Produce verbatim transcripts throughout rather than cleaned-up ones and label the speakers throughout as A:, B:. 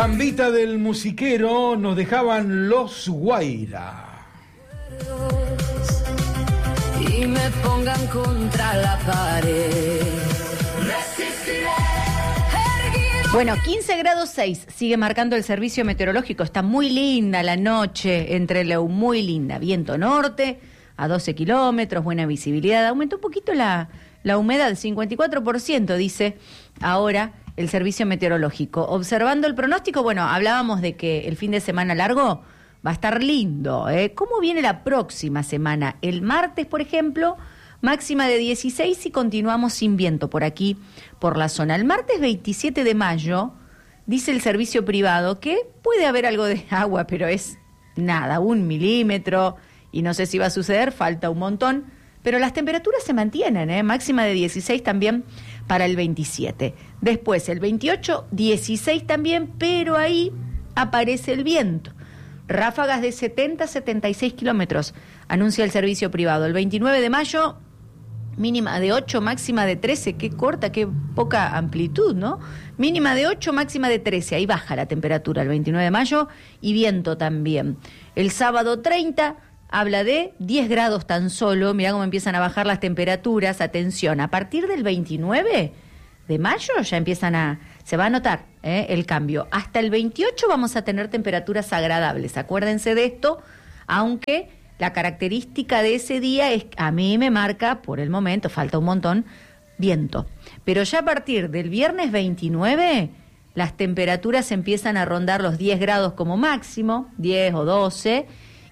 A: Zambita del musiquero nos dejaban los Guaira.
B: Y me pongan contra la pared.
C: Bueno, quince grados seis sigue marcando el servicio meteorológico. Está muy linda la noche entre Leu, muy linda. Viento norte a doce kilómetros, buena visibilidad. Aumentó un poquito la, la humedad, cincuenta y cuatro por ciento, dice ahora el servicio meteorológico. Observando el pronóstico, bueno, hablábamos de que el fin de semana largo va a estar lindo, ¿eh? ¿Cómo viene la próxima semana? El martes, por ejemplo, máxima de dieciséis y continuamos sin viento por aquí, por la zona. El martes veintisiete de mayo, dice el servicio privado, que puede haber algo de agua, pero es nada, un milímetro, y no sé si va a suceder, falta un montón, pero las temperaturas se mantienen, ¿eh? Máxima de dieciséis también para el veintisiete. Después, el veintiocho, dieciséis también, pero ahí aparece el viento. Ráfagas de setenta a setenta y seis kilómetros, anuncia el servicio privado. El veintinueve de mayo, mínima de ocho, máxima de trece, qué corta, qué poca amplitud, ¿no? Mínima de ocho, máxima de trece, ahí baja la temperatura el veintinueve de mayo y viento también. El sábado treinta habla de diez grados tan solo, mirá cómo empiezan a bajar las temperaturas, atención, a partir del veintinueve de mayo ya empiezan a, se va a notar ¿eh? el cambio. Hasta el veintiocho vamos a tener temperaturas agradables, acuérdense de esto, aunque la característica de ese día es, a mí me marca, por el momento, falta un montón, viento. Pero ya a partir del viernes veintinueve, las temperaturas empiezan a rondar los diez grados como máximo, diez o doce,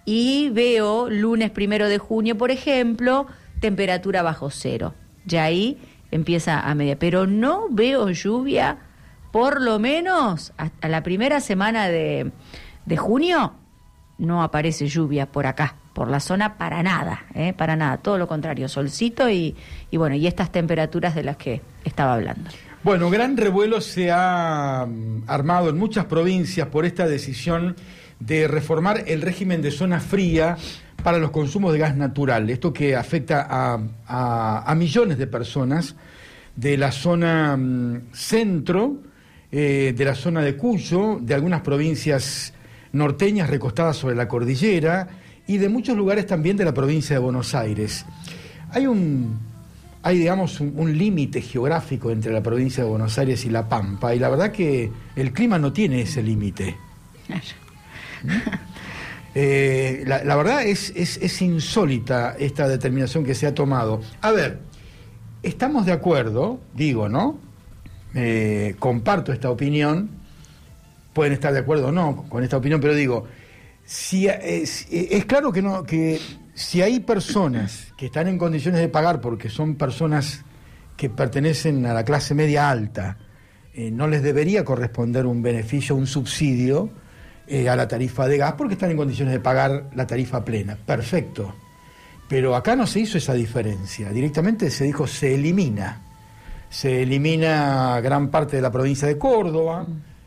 C: y veo lunes primero de junio, por ejemplo, temperatura bajo cero. Ya ahí empieza a media. Pero no veo lluvia, por lo menos hasta la primera semana de, de junio, no aparece lluvia por acá, por la zona, para nada, ¿eh? Para nada, todo lo contrario, solcito y, y bueno, y estas temperaturas de las que estaba hablando.
A: Bueno, gran revuelo se ha armado en muchas provincias por esta decisión de reformar el régimen de zona fría para los consumos de gas natural. Esto que afecta a, a, a millones de personas de la zona um, centro, eh, de la zona de Cuyo, de algunas provincias norteñas recostadas sobre la cordillera y de muchos lugares también de la provincia de Buenos Aires. Hay un, hay digamos un, un límite geográfico entre la provincia de Buenos Aires y La Pampa, y la verdad que el clima no tiene ese límite. Eh, la, la verdad es, es, es insólita esta determinación que se ha tomado. A ver, estamos de acuerdo, digo, ¿no? Eh, comparto esta opinión, pueden estar de acuerdo o no con esta opinión, pero digo, si, es, es claro que, no, que si hay personas que están en condiciones de pagar porque son personas que pertenecen a la clase media alta, eh, no les debería corresponder un beneficio, un subsidio Eh, a la tarifa de gas porque están en condiciones de pagar la tarifa plena. Perfecto. Pero acá no se hizo esa diferencia. Directamente se dijo se elimina. Se elimina gran parte de la provincia de Córdoba,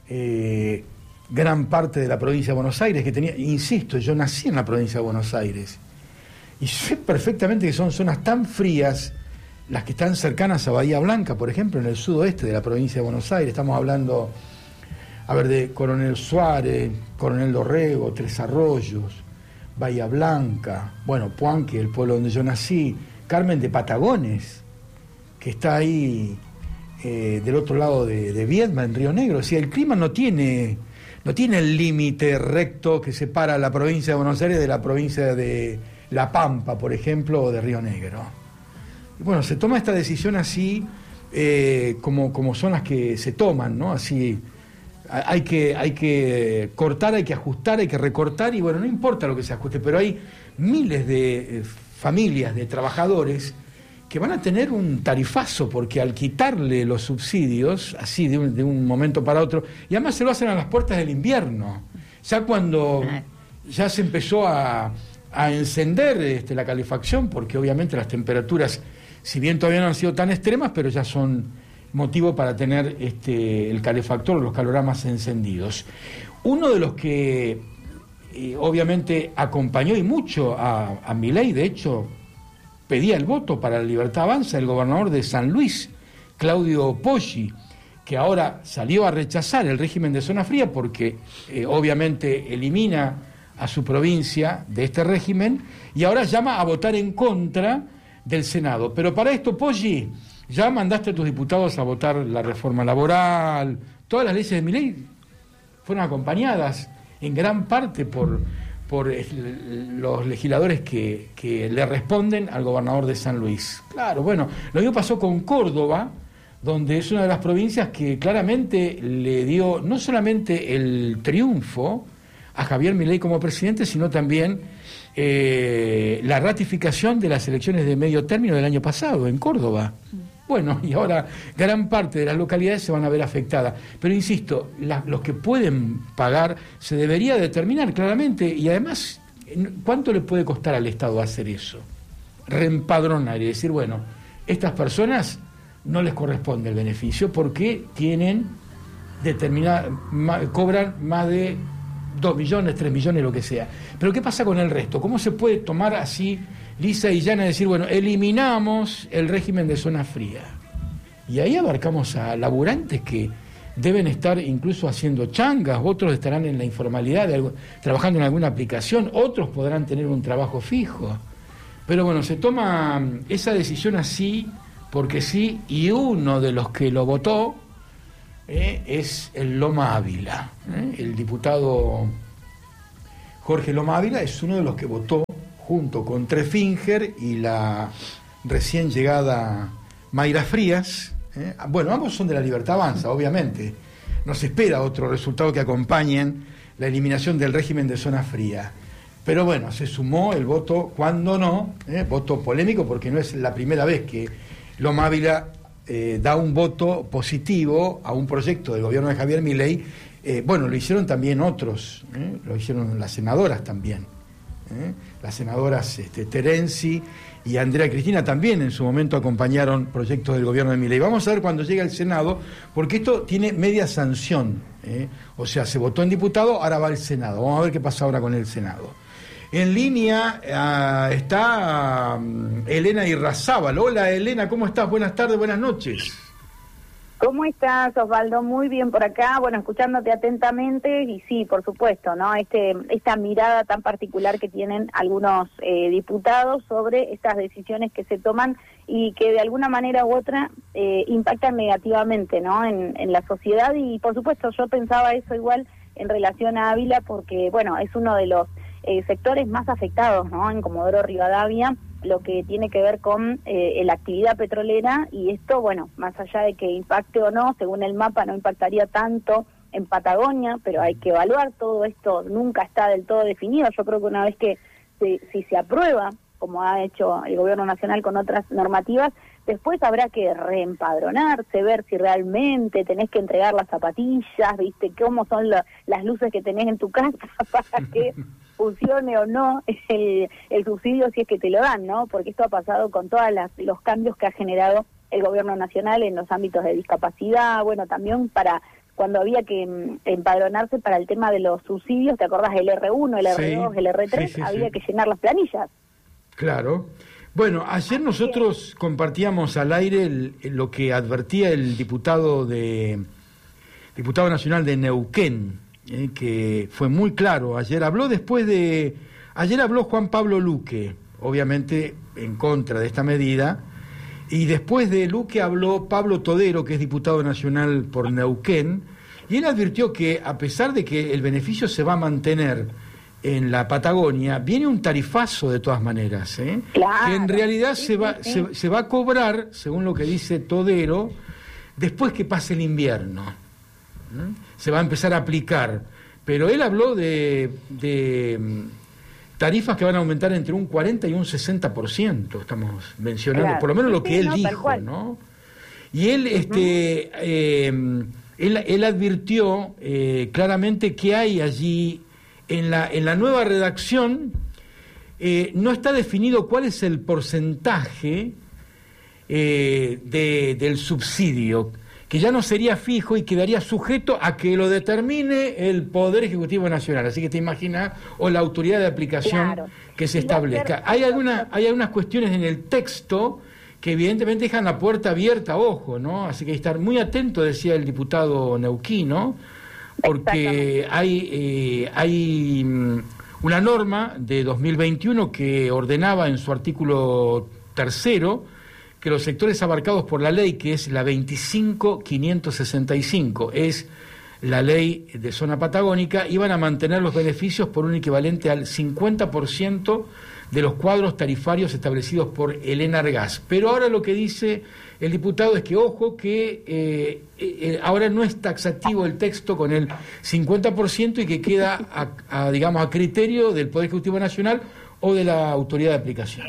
A: eh, gran parte de la provincia de Buenos Aires, que tenía, insisto, yo nací en la provincia de Buenos Aires. Y sé perfectamente que son zonas tan frías las que están cercanas a Bahía Blanca, por ejemplo, en el sudoeste de la provincia de Buenos Aires. Estamos hablando... a ver, de Coronel Suárez, Coronel Dorrego, Tres Arroyos, Bahía Blanca, bueno, Puanque, el pueblo donde yo nací, Carmen de Patagones, que está ahí eh, del otro lado de, de Viedma, en Río Negro. O sea, el clima no tiene, no tiene el límite recto que separa la provincia de Buenos Aires de la provincia de La Pampa, por ejemplo, o de Río Negro. Y bueno, se toma esta decisión así, eh, como, como son las que se toman, ¿no? Así... Hay que, hay que cortar, hay que ajustar, hay que recortar, y bueno, no importa lo que se ajuste, pero hay miles de eh, familias, de trabajadores, que van a tener un tarifazo, porque al quitarle los subsidios, así de un, de un momento para otro, y además se lo hacen a las puertas del invierno, ya cuando ya se empezó a, a encender este, la calefacción, porque obviamente las temperaturas, si bien todavía no han sido tan extremas, pero ya son... motivo para tener este, el calefactor o los caloramas encendidos. Uno de los que eh, obviamente acompañó y mucho a, a Milei, de hecho pedía el voto para la Libertad Avanza, el gobernador de San Luis, Claudio Poggi, que ahora salió a rechazar el régimen de zona fría porque eh, obviamente elimina a su provincia de este régimen y ahora llama a votar en contra del Senado. Pero para esto, Poggi, ya mandaste a tus diputados a votar la reforma laboral, todas las leyes de Milei fueron acompañadas en gran parte por, por los legisladores que, que le responden al gobernador de San Luis. Claro, bueno, lo mismo pasó con Córdoba, donde es una de las provincias que claramente le dio no solamente el triunfo a Javier Milei como presidente, sino también eh, la ratificación de las elecciones de medio término del año pasado en Córdoba. Bueno, y ahora gran parte de las localidades se van a ver afectadas. Pero insisto, la, los que pueden pagar se debería determinar claramente, y además, ¿cuánto le puede costar al Estado hacer eso? Reempadronar y decir, bueno, estas personas no les corresponde el beneficio porque tienen determinada, cobran más de dos millones, tres millones, lo que sea. Pero ¿qué pasa con el resto? ¿Cómo se puede tomar así, lisa y llana, y decir, bueno, eliminamos el régimen de zona fría? Y ahí abarcamos a laburantes que deben estar incluso haciendo changas, otros estarán en la informalidad, de algo, trabajando en alguna aplicación, otros podrán tener un trabajo fijo. Pero bueno, se toma esa decisión así, porque sí, y uno de los que lo votó eh, es el Loma Ávila. Eh, el diputado Jorge Loma Ávila es uno de los que votó junto con Trefinger y la recién llegada Mayra Frías. Eh. Bueno, ambos son de la Libertad Avanza, obviamente. No se espera otro resultado que acompañen la eliminación del régimen de zona fría. Pero bueno, se sumó el voto, cuando no, eh, voto polémico, porque no es la primera vez que Loma Ávila eh, da un voto positivo a un proyecto del gobierno de Javier Milei. Eh, bueno, lo hicieron también otros, eh, lo hicieron las senadoras también. Eh, las senadoras este, Terenzi y Andrea Cristina también en su momento acompañaron proyectos del gobierno de Milei. Vamos a ver cuando llegue al Senado, porque esto tiene media sanción. Eh, o sea, se votó en diputado, ahora va al Senado. Vamos a ver qué pasa ahora con el Senado. En línea uh, está um, Elena Irrazábal. Hola Elena, ¿cómo estás? Buenas tardes, buenas noches.
D: ¿Cómo estás, Osvaldo? Muy bien por acá, bueno, escuchándote atentamente, y sí, por supuesto, ¿no? Este, esta mirada tan particular que tienen algunos eh, diputados sobre estas decisiones que se toman y que de alguna manera u otra eh, impactan negativamente, ¿no? En, en la sociedad, y por supuesto yo pensaba eso igual en relación a Ávila, porque, bueno, es uno de los Eh, sectores más afectados, ¿no? En Comodoro Rivadavia, lo que tiene que ver con eh, la actividad petrolera, y esto, bueno, más allá de que impacte o no, según el mapa no impactaría tanto en Patagonia, pero hay que evaluar, todo esto nunca está del todo definido. Yo creo que una vez que se, si se aprueba, como ha hecho el gobierno nacional con otras normativas, después habrá que reempadronarse, ver si realmente tenés que entregar las zapatillas, viste, cómo son la, las luces que tenés en tu casa para que funcione o no el, el subsidio, si es que te lo dan, ¿no? Porque esto ha pasado con todos los cambios que ha generado el gobierno nacional en los ámbitos de discapacidad, bueno, también para cuando había que mm, empadronarse para el tema de los subsidios, ¿te acordás? El erre uno, el erre dos, sí, el erre tres, sí, sí, había sí. que llenar las planillas.
A: Claro. Bueno, ayer nosotros compartíamos al aire el, lo que advertía el diputado de diputado nacional de Neuquén, eh, que fue muy claro. Ayer habló después de ayer habló Juan Pablo Luque, obviamente en contra de esta medida, y después de Luque habló Pablo Todero, que es diputado nacional por Neuquén, y él advirtió que a pesar de que el beneficio se va a mantener en la Patagonia, viene un tarifazo de todas maneras, ¿eh?
D: Claro,
A: que en realidad
D: sí,
A: se va
D: sí, sí.
A: Se, se va a cobrar, según lo que dice Todero, después que pase el invierno. ¿Mm? Se va a empezar a aplicar. Pero él habló de, de tarifas que van a aumentar entre un cuarenta y un sesenta por ciento, estamos mencionando, claro, por lo menos lo que sí, él no, dijo, ¿no? Y él, este, uh-huh. eh, él, él advirtió eh, claramente que hay allí En la, en la nueva redacción eh, no está definido cuál es el porcentaje eh, de, del subsidio, que ya no sería fijo y quedaría sujeto a que lo determine el Poder Ejecutivo Nacional. Así que te imaginas, o la autoridad de aplicación, claro, que se establezca. Hay, alguna, hay algunas cuestiones en el texto que evidentemente dejan la puerta abierta, ojo, ¿no? Así que hay que estar muy atento, decía el diputado neuquino, porque hay, eh, hay una norma de dos mil veintiuno que ordenaba en su artículo tercero que los sectores abarcados por la ley, que es la veinticinco mil quinientos sesenta y cinco, es la ley de zona patagónica, iban a mantener los beneficios por un equivalente al cincuenta por ciento de los cuadros tarifarios establecidos por el Enargas. Pero ahora lo que dice el diputado es que, ojo, que eh, eh, ahora no es taxativo el texto con el cincuenta por ciento y que queda, a, a, digamos, a criterio del Poder Ejecutivo Nacional o de la autoridad de aplicación.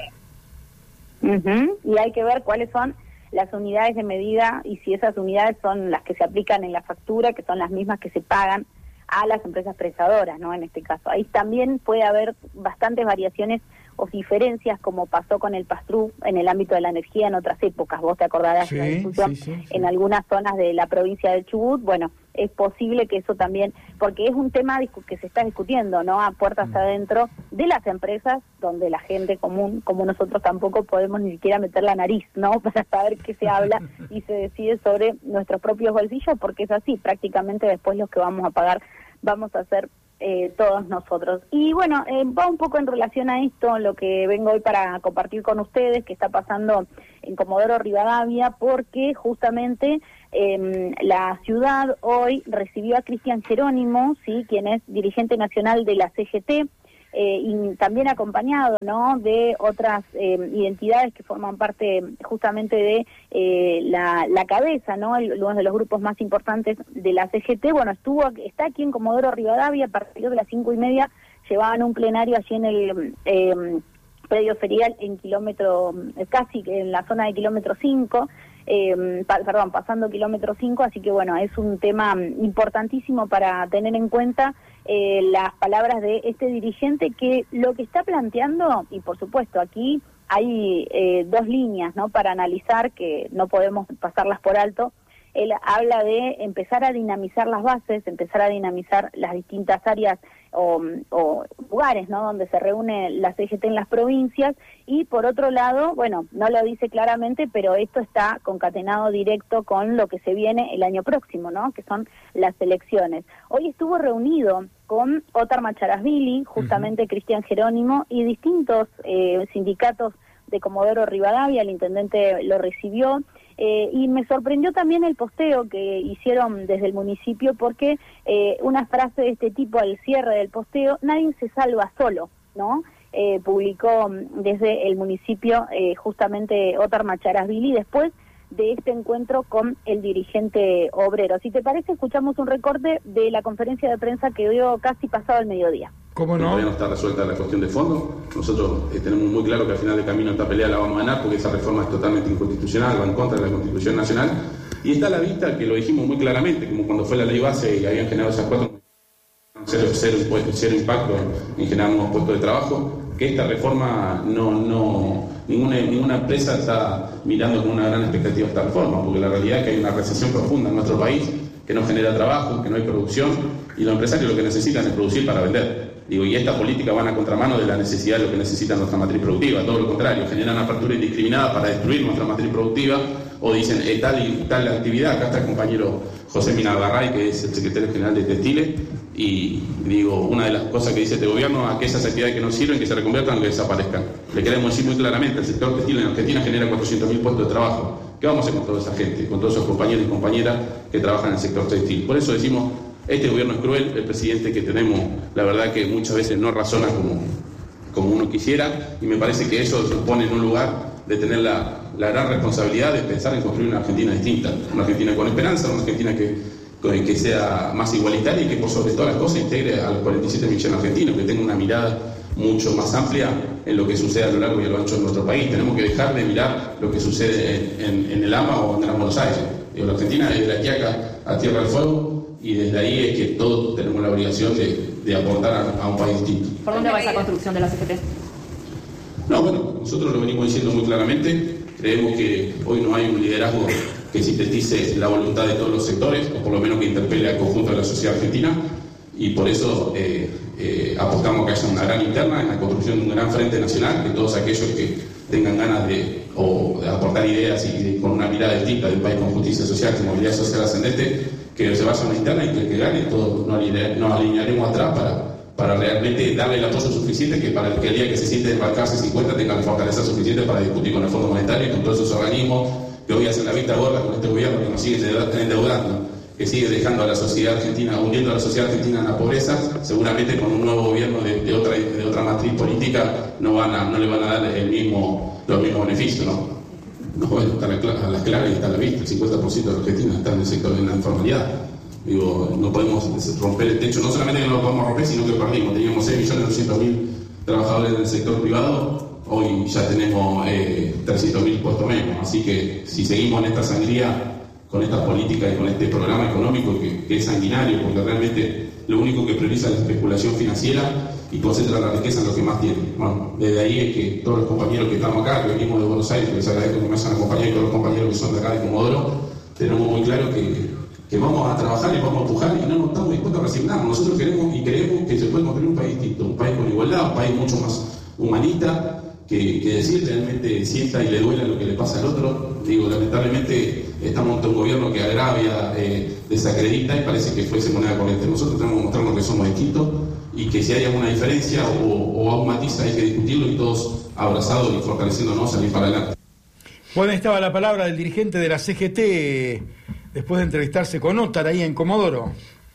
D: Uh-huh. Y hay que ver cuáles son las unidades de medida y si esas unidades son las que se aplican en la factura, que son las mismas que se pagan a las empresas prestadoras, ¿no? En este caso. Ahí también puede haber bastantes variaciones o diferencias, como pasó con el pass-through en el ámbito de la energía en otras épocas. Vos te acordarás de
A: sí,
D: la discusión
A: sí, sí, sí.
D: en algunas zonas de la provincia del Chubut. Bueno, es posible que eso también, porque es un tema que se está discutiendo, ¿no? A puertas mm. adentro de las empresas, donde la gente común, como nosotros, tampoco podemos ni siquiera meter la nariz, ¿no? Para saber qué se habla y se decide sobre nuestros propios bolsillos, porque es así, prácticamente después los que vamos a pagar vamos a ser eh, todos nosotros. Y bueno, eh, va un poco en relación a esto, lo que vengo hoy para compartir con ustedes, que está pasando en Comodoro Rivadavia, porque justamente eh, la ciudad hoy recibió a Cristian Jerónimo, sí, quien es dirigente nacional de la C G T, eh, y también acompañado, ¿no?, de otras eh, identidades que forman parte justamente de eh, la, la cabeza, ¿no?, el, uno de los grupos más importantes de la C G T. Bueno, estuvo, está aquí en Comodoro Rivadavia, a partir de las cinco y media llevaban un plenario allí en el eh, predio ferial en kilómetro, casi en la zona de kilómetro cinco, eh, pa, perdón, pasando kilómetro cinco, así que bueno, es un tema importantísimo para tener en cuenta eh, las palabras de este dirigente, que lo que está planteando, y por supuesto aquí hay eh, dos líneas, ¿no?, para analizar, que no podemos pasarlas por alto. Él habla de empezar a dinamizar las bases, empezar a dinamizar las distintas áreas o, o lugares, ¿no?, donde se reúne la C G T en las provincias, y por otro lado, bueno, no lo dice claramente, pero esto está concatenado directo con lo que se viene el año próximo, ¿no?, que son las elecciones. Hoy estuvo reunido con Ótar Macharasvili, justamente uh-huh. Cristian Jerónimo, y distintos eh, sindicatos de Comodoro Rivadavia. El intendente lo recibió. Eh, y me sorprendió también el posteo que hicieron desde el municipio, porque eh, una frase de este tipo al cierre del posteo: nadie se salva solo, ¿no? Eh, publicó desde el municipio eh, justamente Ótar Macharasvili después de este encuentro con el dirigente obrero. Si te parece, escuchamos un recorte de la conferencia de prensa que dio casi pasado el mediodía.
A: ¿Cómo no?
E: Todavía no está resuelta la cuestión de fondo. Nosotros eh, tenemos muy claro que al final del camino esta pelea la vamos a ganar, porque esa reforma es totalmente inconstitucional, va en contra de la Constitución Nacional. Y está a la vista, que lo dijimos muy claramente, como cuando fue la ley base y habían generado esas cuatro, cero, cero, cero impacto en generar nuevos puestos de trabajo, que esta reforma no, no, ninguna, ninguna empresa está mirando con una gran expectativa esta reforma, porque la realidad es que hay una recesión profunda en nuestro país, que no genera trabajo, que no hay producción, y los empresarios lo que necesitan es producir para vender. Digo, y esta política van a contramano de la necesidad de lo que necesita nuestra matriz productiva. Todo lo contrario, generan apertura indiscriminada para destruir nuestra matriz productiva, o dicen eh, tal y tal actividad. Acá está el compañero José Minagarray, que es el secretario general de Textiles, y digo, una de las cosas que dice este gobierno es que esas actividades que no sirven, que se reconviertan o que desaparezcan. Le queremos decir muy claramente: el sector textil en Argentina genera cuatrocientos mil puestos de trabajo. ¿Qué vamos a hacer con toda esa gente, con todos esos compañeros y compañeras que trabajan en el sector textil? Por eso decimos, este gobierno es cruel, el presidente que tenemos, la verdad que muchas veces no razona como, como uno quisiera, y me parece que eso nos pone en un lugar de tener la, la gran responsabilidad de pensar en construir una Argentina distinta, una Argentina con esperanza, una Argentina que, que sea más igualitaria y que por sobre todas las cosas integre a los cuarenta y siete millones de argentinos, que tenga una mirada mucho más amplia en lo que sucede a lo largo y a lo ancho de nuestro país. Tenemos que dejar de mirar lo que sucede en, en, en el AMBA o en Gran Buenos Aires. Digo, la Argentina es de la Quiaca a Tierra del Fuego, y desde ahí es que todos tenemos la obligación de, de aportar a, a un país distinto.
F: ¿Por dónde va esa construcción de la C G T?
E: No, bueno, nosotros lo venimos diciendo muy claramente. Creemos que hoy no hay un liderazgo que sintetice la voluntad de todos los sectores, o por lo menos que interpele al conjunto de la sociedad argentina, y por eso eh, eh, apostamos a que haya una gran interna en la construcción de un gran frente nacional, que todos aquellos que tengan ganas de, o de aportar ideas y de, con una mirada distinta de un país con justicia social, con movilidad social ascendente, que se vaya a una interna y que el que gane, todos nos alinea, nos alinearemos atrás para, para realmente darle el apoyo suficiente que para el que el día que se siente embarcarse cincuenta tenga la fortaleza suficiente para discutir con el Fondo Monetario y con todos esos organismos que hoy hacen la vista gorda con este gobierno que nos sigue endeudando, que sigue dejando a la sociedad argentina, hundiendo a la sociedad argentina en la pobreza. Seguramente con un nuevo gobierno de, de otra de otra matriz política no van a, no le van a dar el mismo, los mismos beneficios, ¿no? No, bueno, está a las claras y está a la vista, el cincuenta por ciento de la Argentina está en el sector de la informalidad. Digo, no podemos romper el techo, no solamente que no lo podemos romper, sino que perdimos. Teníamos seis millones doscientos mil trabajadores en el sector privado, hoy ya tenemos eh, trescientos mil puestos menos. Así que si seguimos en esta sangría, con estas políticas y con este programa económico que, que es sanguinario, porque realmente lo único que prioriza es la especulación financiera y concentra la riqueza en lo que más tiene. Bueno, desde ahí es que todos los compañeros que estamos acá, que venimos de Buenos Aires, que les agradezco que me hayan acompañado, y todos los compañeros que son de acá de Comodoro, tenemos muy claro que, que vamos a trabajar y vamos a empujar y no nos estamos dispuestos a resignarnos. Nosotros queremos y creemos que se puede construir un país distinto, un país con igualdad, un país mucho más humanista, que, que decir realmente sienta y le duela lo que le pasa al otro. Digo, lamentablemente estamos ante un gobierno que agravia, eh, desacredita y parece que fuese moneda corriente. Nosotros tenemos que mostrarnos que somos distintos y que si hay alguna diferencia o, o algún matiz hay que discutirlo y todos abrazados y fortaleciéndonos salir para adelante.
A: Bueno, estaba la palabra del dirigente de la C G T después de entrevistarse con Ótar ahí en Comodoro.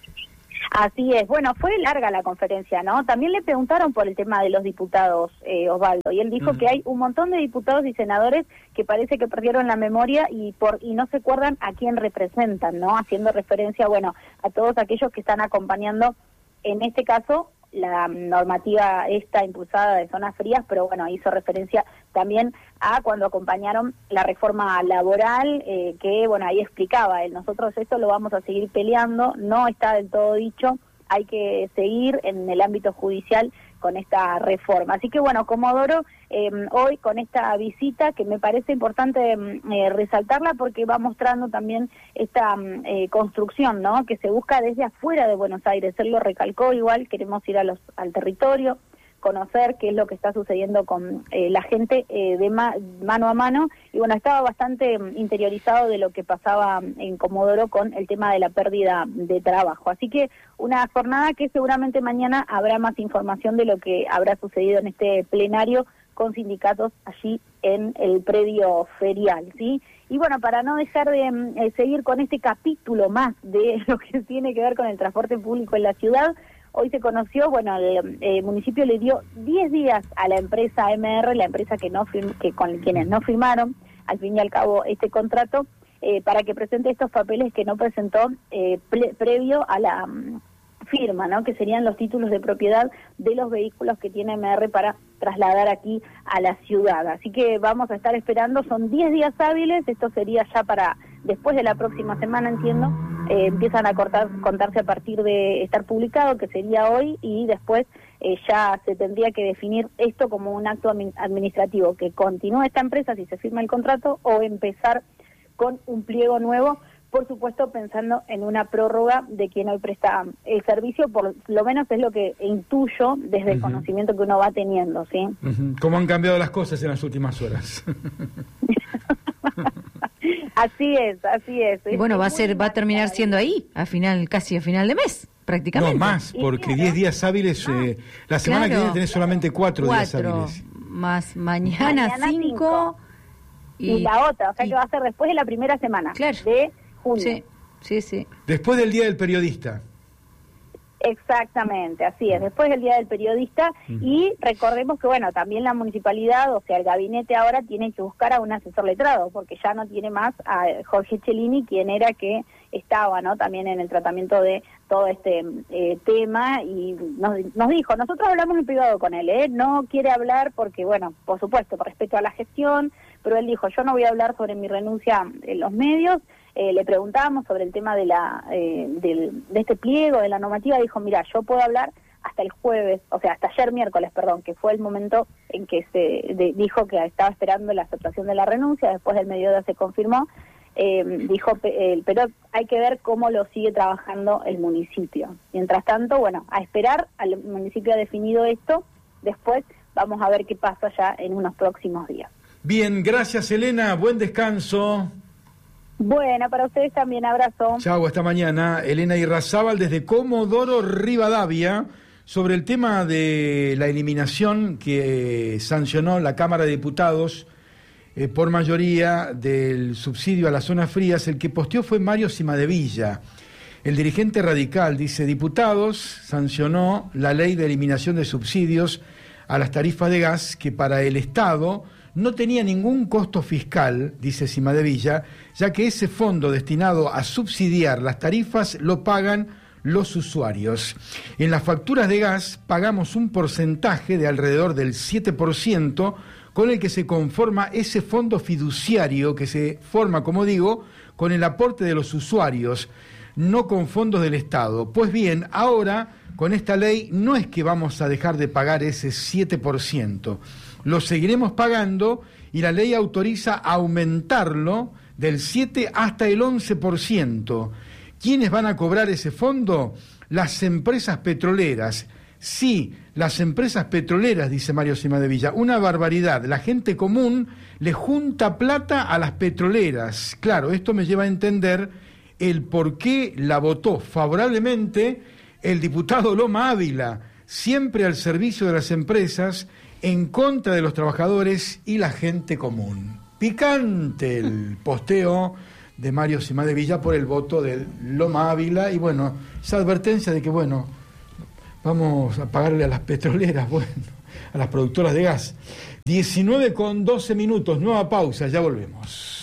D: Así es. Bueno, fue larga la conferencia, ¿no? También le preguntaron por el tema de los diputados, eh, Osvaldo, y él dijo mm. que hay un montón de diputados y senadores que parece que perdieron la memoria y por y no se acuerdan a quién representan, ¿no? Haciendo referencia, bueno, a todos aquellos que están acompañando, en este caso, la normativa esta impulsada de zonas frías, pero bueno, hizo referencia también a cuando acompañaron la reforma laboral, eh, que bueno, ahí explicaba él, nosotros esto lo vamos a seguir peleando, no está del todo dicho, hay que seguir en el ámbito judicial con esta reforma. Así que bueno, Comodoro, eh, hoy con esta visita, que me parece importante eh, resaltarla porque va mostrando también esta eh, construcción, ¿no?, que se busca desde afuera de Buenos Aires. Él lo recalcó, igual queremos ir a los, al territorio, conocer qué es lo que está sucediendo con eh, la gente eh, de ma mano a mano, y bueno, estaba bastante interiorizado de lo que pasaba en Comodoro con el tema de la pérdida de trabajo. Así que una jornada que seguramente mañana habrá más información de lo que habrá sucedido en este plenario con sindicatos allí en el predio ferial, ¿sí? Y bueno, para no dejar de eh, seguir con este capítulo más de lo que tiene que ver con el transporte público en la ciudad, hoy se conoció, bueno, el, el municipio le dio diez días a la empresa M R, la empresa que no firm, que con quienes no firmaron, al fin y al cabo, este contrato, eh, para que presente estos papeles que no presentó eh, pre, previo a la um, firma, ¿no?, que serían los títulos de propiedad de los vehículos que tiene M R para trasladar aquí a la ciudad. Así que vamos a estar esperando, son diez días hábiles, esto sería ya para después de la próxima semana, entiendo. Eh, empiezan a cortar, contarse a partir de estar publicado, que sería hoy, y después eh, ya se tendría que definir esto como un acto administrativo, que continúe esta empresa si se firma el contrato, o empezar con un pliego nuevo, por supuesto pensando en una prórroga de quien hoy presta el servicio, por lo menos es lo que intuyo desde uh-huh. el conocimiento que uno va teniendo, ¿sí?
A: Uh-huh. ¿Cómo han cambiado las cosas en las últimas horas?
D: Así es, así es.
C: Y bueno, va a ser, va a terminar siendo ahí, a final, casi a final de mes, prácticamente.
A: No, más, porque diez días hábiles, eh, la semana claro, que viene tenés solamente cuatro, cuatro días hábiles.
C: Más mañana, mañana cinco, cinco
D: y, y la otra, o sea y, que va a ser después de la primera semana, claro, de junio.
C: Sí, sí, sí.
A: Después del Día del Periodista.
D: Exactamente, así es, después del Día del Periodista, uh-huh. y recordemos que, bueno, también la municipalidad, o sea, el gabinete ahora tiene que buscar a un asesor letrado, porque ya no tiene más a Jorge Cellini, quien era que estaba, ¿no?, también en el tratamiento de todo este eh, tema, y nos, nos dijo, nosotros hablamos en privado con él, ¿eh? No quiere hablar porque, bueno, por supuesto, por respeto a la gestión, pero él dijo, yo no voy a hablar sobre mi renuncia en los medios. Eh, le preguntábamos sobre el tema de la eh, del, de este pliego, de la normativa, dijo, mira, yo puedo hablar hasta el jueves, o sea, hasta ayer miércoles, perdón, que fue el momento en que se de, dijo que estaba esperando la aceptación de la renuncia, después del mediodía se confirmó, eh, dijo, eh, pero hay que ver cómo lo sigue trabajando el municipio. Mientras tanto, bueno, a esperar, el municipio ha definido esto, después vamos a ver qué pasa ya en unos próximos días.
A: Bien, gracias Elena, buen descanso.
D: Bueno, para ustedes también, abrazo.
A: Chau, hasta mañana. Elena Irrazábal desde Comodoro Rivadavia sobre el tema de la eliminación que eh, sancionó la Cámara de Diputados eh, por mayoría del subsidio a las zonas frías. El que posteó fue Mario Cimadevilla. El dirigente radical dice: diputados sancionó la ley de eliminación de subsidios a las tarifas de gas que para el Estado no tenía ningún costo fiscal, dice Cimadevilla, ya que ese fondo destinado a subsidiar las tarifas lo pagan los usuarios. En las facturas de gas pagamos un porcentaje de alrededor del siete por ciento con el que se conforma ese fondo fiduciario que se forma, como digo, con el aporte de los usuarios, no con fondos del Estado. Pues bien, ahora con esta ley no es que vamos a dejar de pagar ese siete por ciento, lo seguiremos pagando y la ley autoriza aumentarlo del siete hasta el once por ciento. ¿Quiénes van a cobrar ese fondo? Las empresas petroleras. Sí, las empresas petroleras, dice Mario Cimadevilla. Una barbaridad. La gente común le junta plata a las petroleras. Claro, esto me lleva a entender el por qué la votó favorablemente el diputado Loma Ávila, siempre al servicio de las empresas, en contra de los trabajadores y la gente común. Picante el posteo de Mario Cimadevilla por el voto de Loma Ávila y bueno, esa advertencia de que bueno, vamos a pagarle a las petroleras, bueno, a las productoras de gas. diecinueve con doce minutos, nueva pausa, ya volvemos.